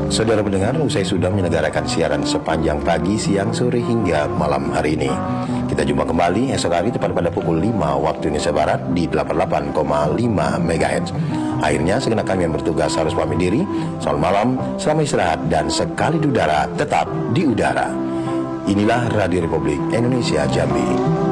Saudara pendengar, usai sudah menyelenggarakan siaran sepanjang pagi, siang, sore hingga malam hari ini, kita jumpa kembali esok hari tepat pada pukul 5 waktu Indonesia Barat di 88,5 MHz. Akhirnya segenap kami yang bertugas harus pamit diri. Selamat malam, selamat istirahat, dan sekali di udara tetap di udara. Inilah Radio Republik Indonesia Jambi.